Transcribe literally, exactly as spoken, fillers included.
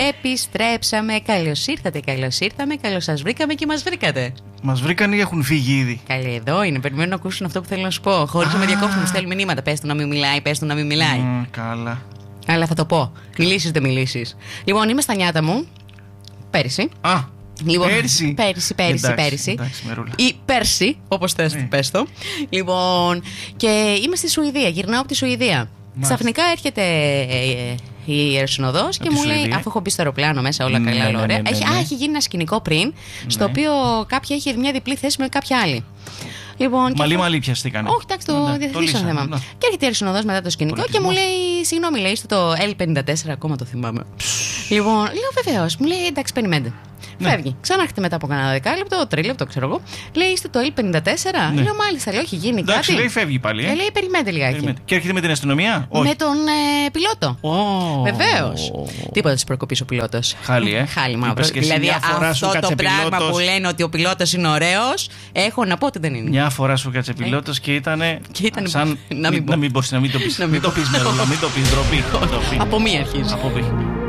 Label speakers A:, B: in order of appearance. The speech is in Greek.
A: Επιστρέψαμε. Καλώς ήρθατε, καλώς ήρθαμε, καλώς σας βρήκαμε και μας βρήκατε.
B: Μας βρήκαν ή έχουν φύγει ήδη?
A: Καλή, εδώ είναι. Περιμένω να ακούσουν αυτό που θέλω να σου πω. Χωρίς να με διακόψουν, μου στέλνουν μηνύματα. Πες του να μην μιλάει, πες του να μην μιλάει.
B: Mm, καλά.
A: Αλλά θα το πω. Μιλήσεις, δεν μιλήσεις. Λοιπόν, είμαι στα νιάτα μου. Πέρυσι.
B: Α,
A: Λοιπόν,
B: πέρυσι.
A: Πέρυσι, πέρυσι,
B: εντάξει,
A: πέρυσι.
B: εντάξει, μερούλα.
A: Ή πέρσι, όπως θες,
B: Ε.
A: πες το. Λοιπόν, και είμαι στη Σουηδία, γυρνάω από τη Σουηδία. Ξαφνικά έρχεται ε, η Ιεροσυνοδός και
B: τη
A: μου λέει,
B: Σουηδία.
A: αφού έχω μπει στο αεροπλάνο μέσα, όλα
B: Ναι,
A: καλά, όλα
B: ναι,
A: ωραία.
B: ναι, ναι,
A: Έχει,
B: ναι.
A: α, έχει γίνει ένα σκηνικό πριν, στο
B: Ναι.
A: οποίο κάποια είχε μια διπλή θέση με κάποια άλλη. Λοιπόν,
B: Μαλί
A: και...
B: μαλί πιαστήκανε.
A: Όχι, εντάξει, το
B: Ναι,
A: διαθέτω
B: λύσανε,
A: θέμα.
B: ναι.
A: Και έρχεται η Ιεροσυνοδός μετά το σκηνικό και μου λέει, συγγνώμη, λέει, είστε το ελ πενήντα τέσσερα, ακόμα το θυμάμαι. Λοιπόν, λέω βεβαίως, μου λέει, εντάξει, περιμένετε.
B: Ναι.
A: Φεύγει. Ξανάρχεται μετά από κανένα δεκάλεπτο, τρίλεπτο, ξέρω εγώ. Λέει, είστε το ελ πενήντα τέσσερα.
B: Ναι.
A: Λέω, μάλιστα, λέω, έχει γίνει
B: Εντάξει,
A: κάτι.
B: λέει φεύγει πάλι.
A: Ε,
B: Ε.
A: λέει, περιμένετε λιγάκι.
B: Περιμένετε. Και έρχεται με την αστυνομία? Όχι.
A: Με τον ε, πιλότο.
B: Oh.
A: Βεβαίως. Τίποτα τη προκοπή ο πιλότος.
B: Χάλι, ε.
A: Χάλι μαύρο.
B: Είπες και εσύ
A: Δηλαδή
B: μια φορά σου
A: αυτό το
B: κάτσε
A: πράγμα
B: πιλότος.
A: που λένε ότι ο πιλότος είναι ωραίος, έχω να πω ότι δεν είναι.
B: Μια φορά σου κάτσε πιλότος και ήτανε.
A: Και ήτανε
B: σαν.
A: να μην πω.
B: Να μην πω, να μην το πει.
A: Να μην
B: Μην το πει, Μερούλα, μην το πει. Ντροπή.
A: Από μία αρχίζει.
B: Από πει.